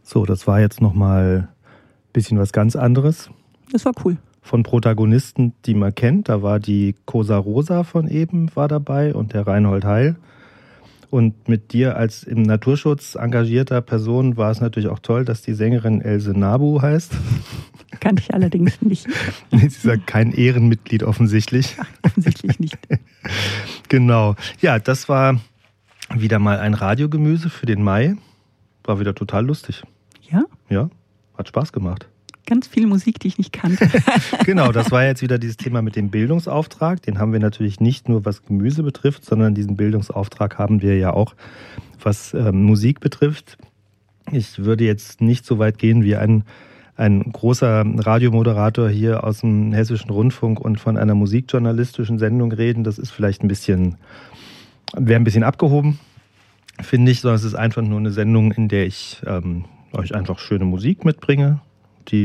So, das war jetzt nochmal ein bisschen was ganz anderes. Das war cool. Von Protagonisten, die man kennt. Da war die Cosa Rosa von eben war dabei und der Reinhold Heil. Und mit dir als im Naturschutz engagierter Person war es natürlich auch toll, dass die Sängerin Else Nabu heißt. Kannte ich allerdings nicht. Sie sagt kein Ehrenmitglied offensichtlich. Ach, offensichtlich nicht. Genau. Ja, das war wieder mal ein Radiogemüse für den Mai. War wieder total lustig. Ja? Ja, hat Spaß gemacht. Ganz viel Musik, die ich nicht kannte. Genau, das war jetzt wieder dieses Thema mit dem Bildungsauftrag. Den haben wir natürlich nicht nur, was Gemüse betrifft, sondern diesen Bildungsauftrag haben wir ja auch, was Musik betrifft. Ich würde jetzt nicht so weit gehen wie ein großer Radiomoderator hier aus dem Hessischen Rundfunk und von einer musikjournalistischen Sendung reden. Das ist vielleicht wäre ein bisschen abgehoben, finde ich, sondern es ist einfach nur eine Sendung, in der ich euch einfach schöne Musik mitbringe.